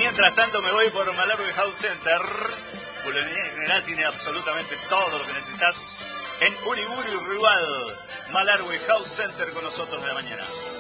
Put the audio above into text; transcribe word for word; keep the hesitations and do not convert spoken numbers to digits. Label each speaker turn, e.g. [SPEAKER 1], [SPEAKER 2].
[SPEAKER 1] Mientras tanto me voy por Malargüe House Center. Bulería General tiene absolutamente todo lo que necesitas en Uriburu Rival. Malargüe House Center con nosotros de la mañana.